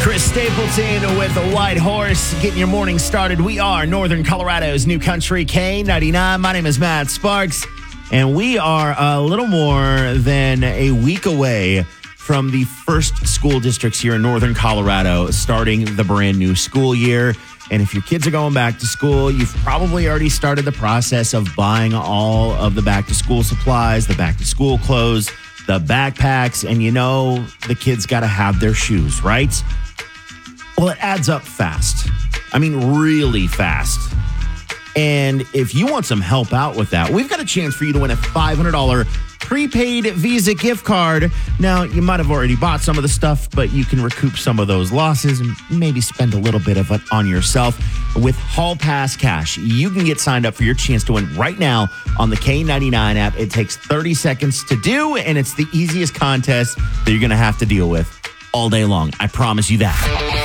Chris Stapleton with a White Horse, getting your morning started. We are Northern Colorado's New Country K99. My name is Matt Sparks, and we are a little more than a week away from the first school districts here in Northern Colorado starting the brand new school year. And if your kids are going back to school, you've probably already started the process of buying all of the back to school supplies, the back to school clothes, the backpacks, and you know the kids got to have their shoes, right? Well, it adds up fast. I mean, really fast. And if you want some help out with that, we've got a chance for you to win a $500 prepaid Visa gift card. Now, you might have already bought some of the stuff, but you can recoup some of those losses and maybe spend a little bit of it on yourself. With Hall Pass Cash, you can get signed up for your chance to win right now on the K99 app. It takes 30 seconds to do, and it's the easiest contest that you're going to have to deal with all day long. I promise you that.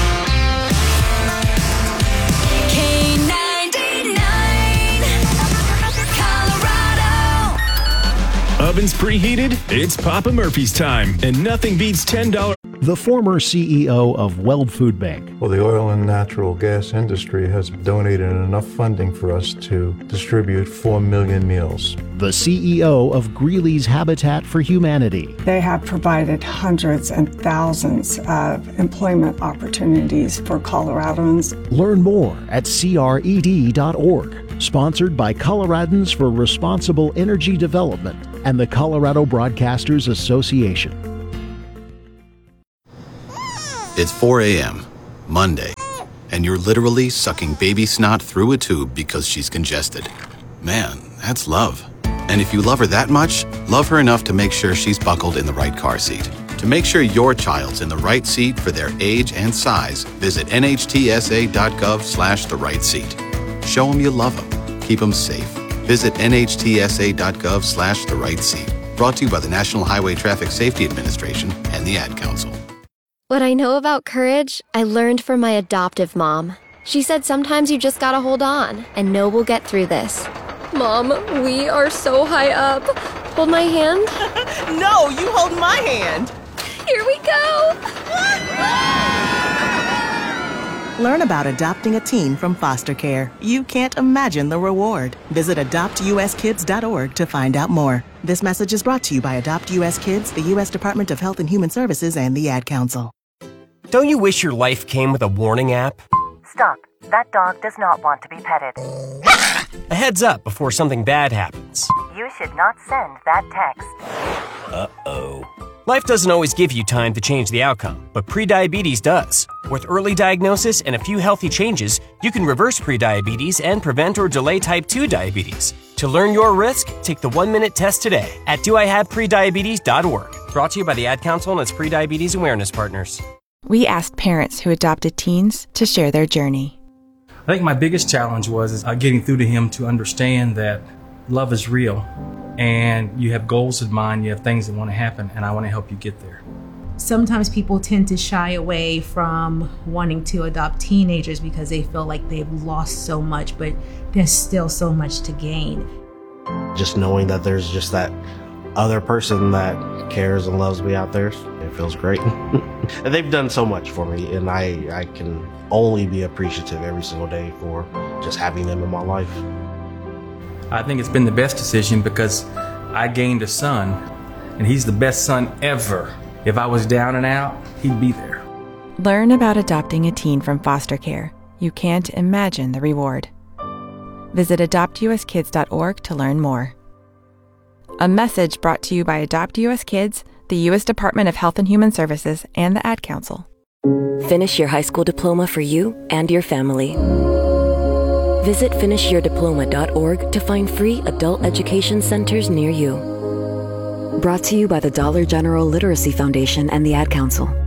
Ovens preheated? It's Papa Murphy's time, and nothing beats $10. The former CEO of Weld Food Bank. Well, the oil and natural gas industry has donated enough funding for us to distribute 4 million meals. The CEO of Greeley's Habitat for Humanity. They have provided hundreds and thousands of employment opportunities for Coloradans. Learn more at cred.org. Sponsored by Coloradans for Responsible Energy Development and the Colorado Broadcasters Association. It's 4 a.m., Monday, and you're literally sucking baby snot through a tube because she's congested. Man, that's love. And if you love her that much, love her enough to make sure she's buckled in the right car seat. To make sure your child's in the right seat for their age and size, visit nhtsa.gov/the right seat. Show them you love them. Keep them safe. Visit nhtsa.gov/the right seat. Brought to you by the National Highway Traffic Safety Administration and the Ad Council. What I know about courage, I learned from my adoptive mom. She said sometimes you just gotta hold on and know we'll get through this. Mom, we are so high up. Hold my hand. No, you hold my hand. Here we go. Learn about adopting a teen from foster care. You can't imagine the reward. Visit adoptuskids.org to find out more. This message is brought to you by Adopt U.S. Kids, the U.S. Department of Health and Human Services, and the Ad Council. Don't you wish your life came with a warning app? Stop. That dog does not want to be petted. A heads up before something bad happens. You should not send that text. Uh-oh. Life doesn't always give you time to change the outcome, but prediabetes does. With early diagnosis and a few healthy changes, you can reverse prediabetes and prevent or delay type 2 diabetes. To learn your risk, take the 1-minute test today at doihaveprediabetes.org. Brought to you by the Ad Council and its prediabetes awareness partners. We asked parents who adopted teens to share their journey. I think my biggest challenge was getting through to him to understand that love is real. And you have goals in mind, you have things that want to happen, and I want to help you get there. Sometimes people tend to shy away from wanting to adopt teenagers because they feel like they've lost so much, but there's still so much to gain. Just knowing that there's just that other person that cares and loves me out there, it feels great. And they've done so much for me, and I can only be appreciative every single day for just having them in my life. I think it's been the best decision because I gained a son, and he's the best son ever. If I was down and out, he'd be there. Learn about adopting a teen from foster care. You can't imagine the reward. Visit adoptuskids.org to learn more. A message brought to you by Adopt U.S. Kids, the U.S. Department of Health and Human Services, and the Ad Council. Finish your high school diploma for you and your family. Visit finishyourdiploma.org to find free adult education centers near you. Brought to you by the Dollar General Literacy Foundation and the Ad Council.